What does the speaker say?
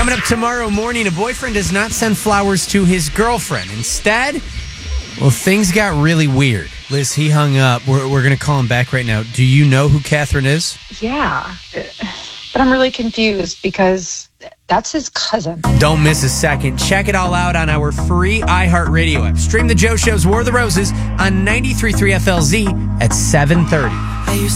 Coming up tomorrow morning, a boyfriend does not send flowers to his girlfriend. Instead, well, things got really weird. Liz, he hung up. We're going to call him back right now. Do you know who Catherine is? Yeah, but I'm really confused because that's his cousin. Don't miss a second. Check it all out on our free iHeartRadio app. Stream the Joe Show's War of the Roses on 93.3 FLZ at 7:30.